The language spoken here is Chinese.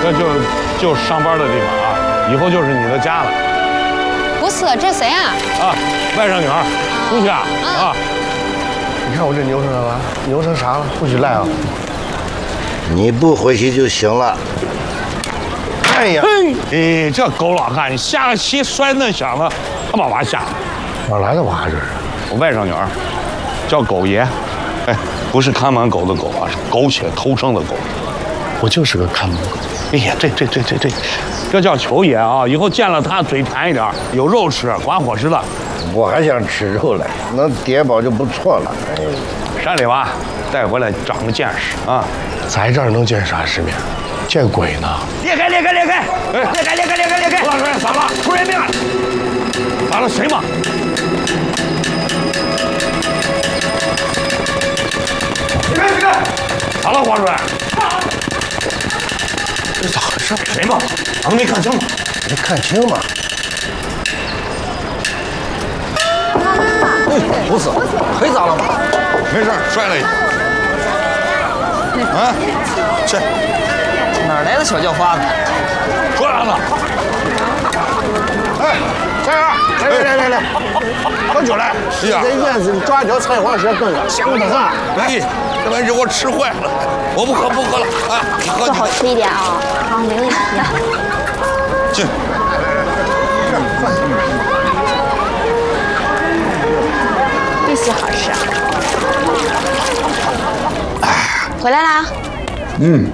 这就上班的地方啊，以后就是你的家了。 不是，这谁啊？ 啊，外甥女儿，出去啊啊！ 你看我这扭成了，扭成啥了？不许赖啊！ 你不回去就行了。 哎呀， 哎，这狗老汉，你下个棋摔那响了，他把娃吓的。 哪来的娃这是？ 我外甥女儿，叫狗爷，哎，不是看门狗的狗啊，是苟且偷生的狗。 我就是个看门狗。 哎呀，这叫球爷啊！以后见了他嘴馋一点，有肉吃，管伙食的。 我还想吃肉嘞，能叠饱就不错了。哎， 山里娃带回来长个见识啊！ 在这儿能见啥世面？见鬼呢！ 裂开！裂开！老师，咋了？出人命了！咋了？谁嘛？别开！咋了，黄主任？ 这咋回事？ 谁嘛？咱们没看清吗？ 没看清吗？ 不是，腿咋了吗？ 没事，摔了一下。啊，去。 哪来的小叫花子？ 说啥呢？ 哎，这样，来，喝酒来！ 哎呀， 这院子抓条菜花蛇炖了，香得很。 哎，这玩意儿我吃坏了，我不喝了啊！ 最好吃一点啊！好，没问题。 进。 必须好吃。回来啦？ 嗯。